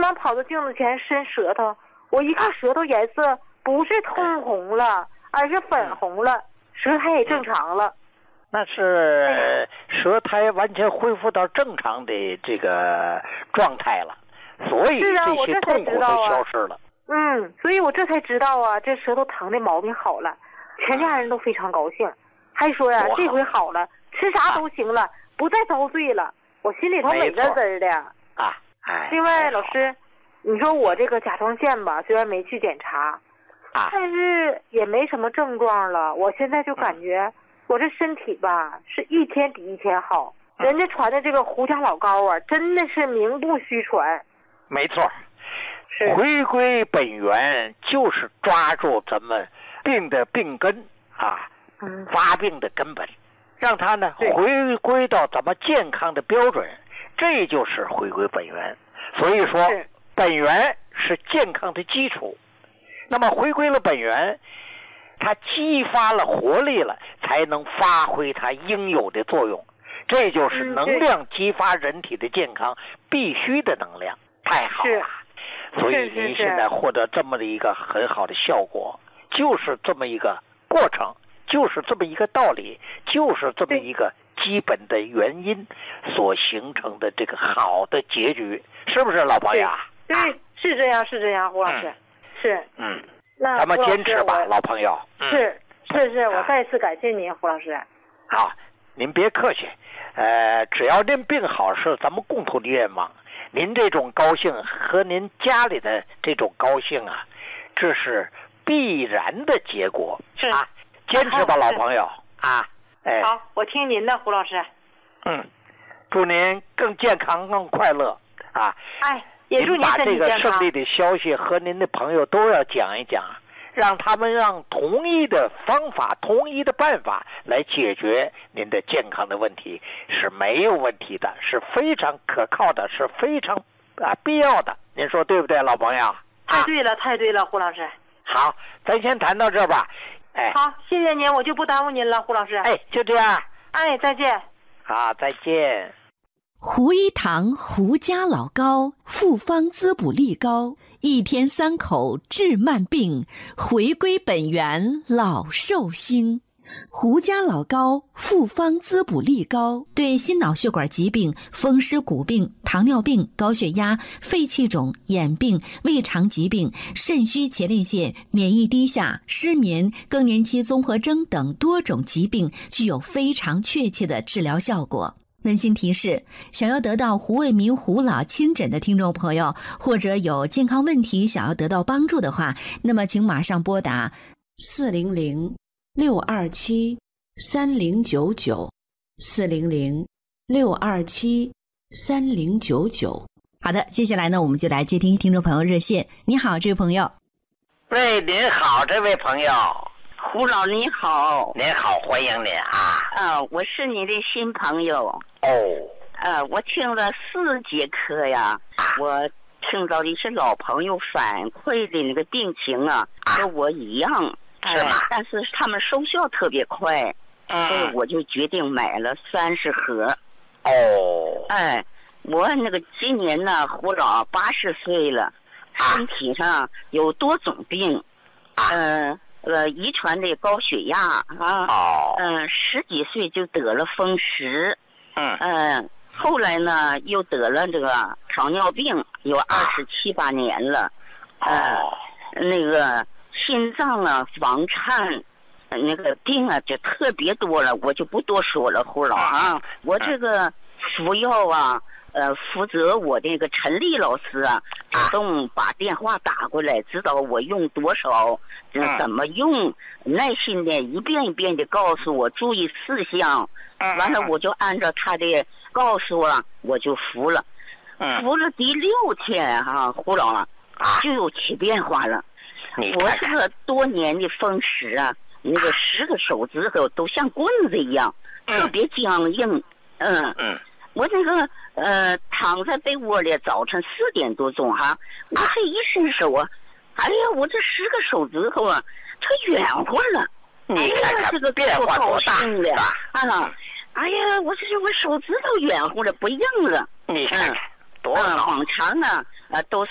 忙跑到镜子前伸舌头，我一看舌头颜色不是通红了，而是粉红了，舌苔也正常了。 那是舌苔完全恢复到正常的这个状态了，所以这些痛苦都消失了。 所以我这才知道啊，这舌头疼的毛病好了，全家人都非常高兴，还说呀，这回好了，吃啥都行了，不再遭罪了。我心里头美滋滋的啊。 另外，老师，你说我这个甲状腺吧，虽然没去检查，但是也没什么症状了。我现在就感觉我这身体吧，是一天比一天好。人家传的这个胡家老膏啊，真的是名不虚传。 没错，回归本源就是抓住咱们病的病根啊，发病的根本，让它呢回归到咱们健康的标准，这就是回归本源。所以说，本源是健康的基础。那么回归了本源，它激发了活力了，才能发挥它应有的作用。这就是能量激发人体的健康必须的能量。太好了！所以您现在获得这么的一个很好的效果，就是这么一个过程，就是这么一个道理，就是这么一个基本的原因所形成的这个好的结局，是不是老朋友？ 对，是这样，是这样，胡老师，是。那咱们坚持吧，老朋友。 是，我再次感谢您，胡老师。 好，您别客气。只要您病好是咱们共同的愿望。您这种高兴和您家里的这种高兴啊，这是必然的结果。 是啊，坚持吧，老朋友啊！ 好，我听您的，胡老师。 祝您更健康、更快乐啊！ 也祝您身体健康。 把这个胜利的消息和您的朋友都要讲一讲，让他们让同一的方法、同一的办法来解决您的健康的问题是没有问题的，是非常可靠的，是非常必要的。您说对不对，老朋友？ 太对了，太对了，胡老师。 好，咱先谈到这吧。 好，谢谢您，我就不耽误您了，胡老师。 就这样。 再见。 好，再见。 胡一堂胡家老膏，复方滋补力膏，一天3口治慢病，回归本源老寿星。胡家老膏复方滋补力膏对心脑血管疾病、风湿骨病、糖尿病、高血压、肺气肿、眼病、胃肠疾病、肾虚前列腺、免疫低下、失眠、更年期综合征等多种疾病具有非常确切的治疗效果。温馨提示，想要得到胡卫民胡老亲诊的听众朋友，或者有健康问题想要得到帮助的话，那么请马上拨打400-627-3099 400-627-3099。好的，接下来呢，我们就来接听听众朋友热线。你好，这位朋友。 喂，您好，这位朋友。 胡老你好。 您好，欢迎您啊。 我是你的新朋友。我听了4节课呀，我听到的是老朋友反馈的那个病情啊，和我一样， 是吗？ 但是他们收效特别快，所以我就决定买了30盒。我那个今年呢，胡老80岁了，身体上有多种病，遗传的高血压10几岁就得了风湿，后来呢又得了这个糖尿病，有27、8年了，那个心脏啊、房颤，那个病啊就特别多了，我就不多说了，胡老啊，我这个服药啊。负责我这个陈丽老师啊，主动把电话打过来，知道我用多少，怎么用，耐心的一遍一遍的告诉我注意事项，完了我就按照他的告诉我就服了，服了第6天胡老就有起变化了。我这个多年的风湿啊，那个10个手指头都像棍子一样，特别僵硬，我那个躺在被窝里，早晨4点多钟我这一伸手哎呀，我这10个手指头它圆乎了。 你看看这个变化多大哎呀，我手指头圆乎了，不硬了。 你看看多往常呢都是